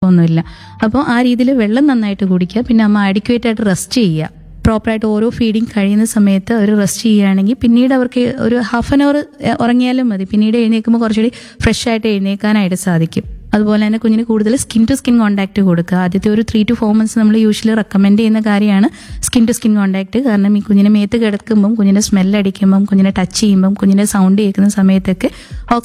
കുഴപ്പമൊന്നുമില്ല. അപ്പോൾ ആ രീതിയിൽ വെള്ളം നന്നായിട്ട് കുടിക്കുക. പിന്നെ അമ്മ അഡിക്വേറ്റ് ആയിട്ട് റെസ്റ്റ് ചെയ്യുക. പ്രോപ്പറായിട്ട് ഓരോ ഫീഡിങ് കഴിയുന്ന സമയത്ത് അവർ റെസ്റ്റ് ചെയ്യുകയാണെങ്കിൽ പിന്നീട് അവർക്ക് ഒരു ഹാഫ് ആൻ അവർ ഉറങ്ങിയാലും മതി. പിന്നീട് എഴുന്നേൽക്കുമ്പോൾ കുറച്ചുകൂടി ഫ്രഷ് ആയിട്ട് എഴുന്നേൽക്കാനായിട്ട് സാധിക്കും. അതുപോലെ തന്നെ കുഞ്ഞിന് കൂടുതൽ സ്കിൻ ടു സ്കിൻ കോൺടാക്ട് കൊടുക്കുക. ആദ്യത്തെ ഒരു 3 to 4 months നമ്മൾ യൂഷ്വലി റെക്കമെൻഡ് ചെയ്യുന്ന കാര്യമാണ് സ്കിൻ ടു സ്കിൻ കോൺടാക്ട്. കാരണം ഈ കുഞ്ഞിനെ മേത്ത് കിടക്കുമ്പം, കുഞ്ഞിന്റെ സ്മെല്ല് അടിക്കുമ്പം, കുഞ്ഞിനെ ടച്ച് ചെയ്യുമ്പം, കുഞ്ഞിന്റെ സൗണ്ട് കേൾക്കുന്ന സമയത്തൊക്കെ